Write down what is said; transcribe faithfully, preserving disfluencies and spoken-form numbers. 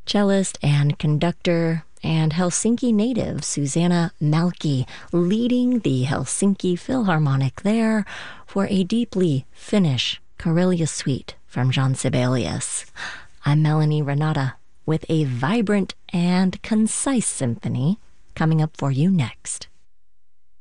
cellist and conductor, and Helsinki native Susanna Malki leading the Helsinki Philharmonic there for a deeply Finnish Karelia suite from Jean Sibelius. I'm Melanie Renata with a vibrant and concise symphony coming up for you next.